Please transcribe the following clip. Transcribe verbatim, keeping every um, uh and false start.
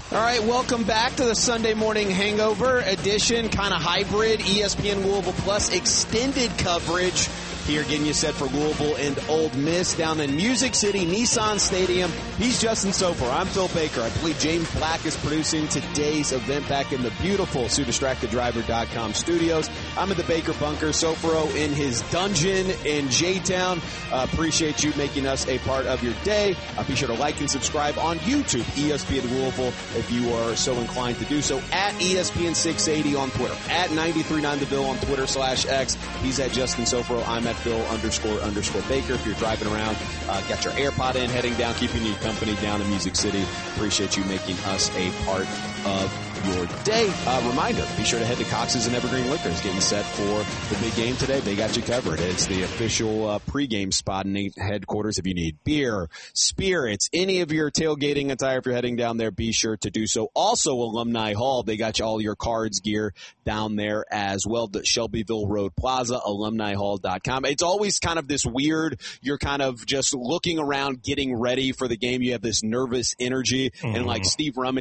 All right, welcome back to the Sunday Morning Hangover edition, kind of hybrid E S P N Louisville Plus extended coverage. Here getting you set for Louisville and Ole Miss down in Music City, Nissan Stadium. He's Justin Sofer. I'm Phil Baker. I believe James Black is producing today's event back in the beautiful Sue Distracted Driver dot com studios. I'm at the Baker Bunker. Sofero in his dungeon in J-Town. Uh, appreciate you making us a part of your day. Uh, be sure to like and subscribe on YouTube, E S P N Louisville, if you are so inclined to do so. At E S P N six eighty on Twitter. At ninety-three point nine The Bill on Twitter slash X. He's at Justin Sofero. I'm at Phil underscore underscore Baker. If you're driving around, uh, got your AirPod in, heading down, keeping you company down in Music City. Appreciate you making us a part of your day. Uh, reminder, be sure to head to Cox's and Evergreen Liquors, getting set for the big game today. They got you covered. It's the official uh, pregame spot in headquarters. If you need beer, spirits, any of your tailgating attire, if you're heading down there, be sure to do so. Also, Alumni Hall, they got you all your cards gear down there as well. The Shelbyville Road Plaza, alumni hall dot com. It's always kind of this weird, you're kind of just looking around, getting ready for the game. You have this nervous energy, mm-hmm. and like Steve Rummage